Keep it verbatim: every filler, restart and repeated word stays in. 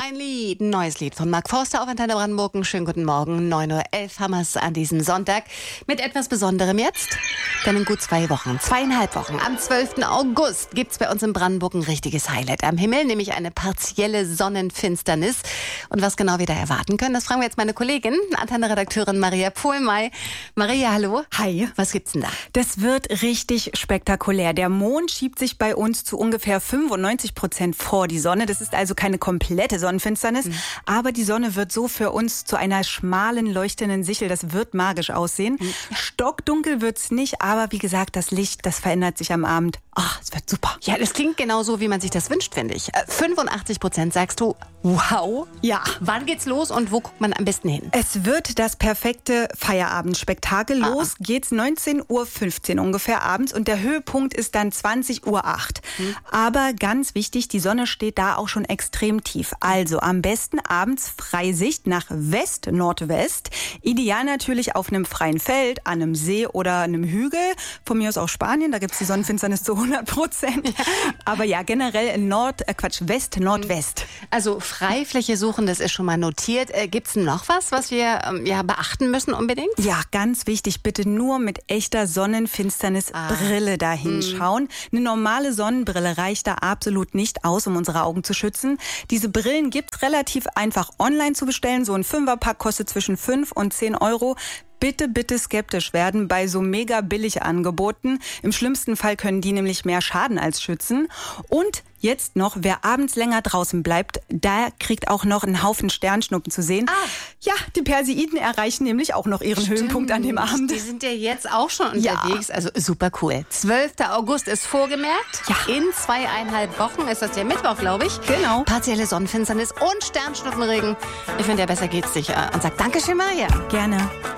Ein Lied, ein neues Lied von Mark Forster auf Antenne Brandenburg. Schönen guten Morgen, neun Uhr elf haben wir es an diesem Sonntag. Mit etwas Besonderem jetzt, denn in gut zwei Wochen, zweieinhalb Wochen, am zwölften August gibt es bei uns in Brandenburg ein richtiges Highlight am Himmel, nämlich eine partielle Sonnenfinsternis. Und was genau wir da erwarten können, das fragen wir jetzt meine Kollegin, Antenne-Redakteurin Maria Pohlmey. Maria, hallo. Hi. Was gibt's denn da? Das wird richtig spektakulär. Der Mond schiebt sich bei uns zu ungefähr fünfundneunzig Prozent vor die Sonne. Das ist also keine komplette Sonnenfinsternis, mhm. aber die Sonne wird so für uns zu einer schmalen, leuchtenden Sichel. Das wird magisch aussehen. Mhm. Stockdunkel wird's nicht, aber wie gesagt, das Licht, das verändert sich am Abend. Ach, es wird super. Ja, das klingt genau so, wie man sich das wünscht, finde ich. fünfundachtzig Prozent sagst du, wow. Ja. Wann geht's los und wo guckt man am besten hin? Es wird das perfekte Feierabendspektakel. Los ah. geht's neunzehn Uhr fünfzehn ungefähr abends und der Höhepunkt ist dann zwanzig Uhr acht. Hm. Aber ganz wichtig, die Sonne steht da auch schon extrem tief. Also am besten abends Freisicht nach West-Nordwest. Ideal natürlich auf einem freien Feld, an einem See oder einem Hügel. Von mir aus auch Spanien, da gibt's die Sonnenfinsternis zu hundert Prozent. Aber ja, generell in Nord, äh Quatsch, West-Nordwest. Also Freifläche suchen, das ist schon mal notiert. Äh, gibt's noch was, was wir ähm, ja, beachten müssen unbedingt? Ja, ganz wichtig, bitte nur mit echter Sonnenfinsternisbrille ah. da hinschauen. Mm. Eine normale Sonnenbrille reicht da absolut nicht aus, um unsere Augen zu schützen. Diese Brillen gibt's relativ einfach online zu bestellen. So ein Fünferpack kostet zwischen fünf und zehn Euro. Bitte, bitte skeptisch werden bei so mega billig Angeboten. Im schlimmsten Fall können die nämlich mehr schaden als schützen. Und jetzt noch, wer abends länger draußen bleibt, der kriegt auch noch einen Haufen Sternschnuppen zu sehen. Ah. Ja, die Perseiden erreichen nämlich auch noch ihren Stimmt. Höhepunkt an dem Abend. Die sind ja jetzt auch schon unterwegs. Ja. Also super cool. zwölfter August ist vorgemerkt. Ja. In zweieinhalb Wochen ist das der Mittwoch, glaube ich. Genau. Partielle Sonnenfinsternis und Sternschnuppenregen. Ich finde, ja, besser geht's nicht. Und sag Dankeschön, Maria. Gerne.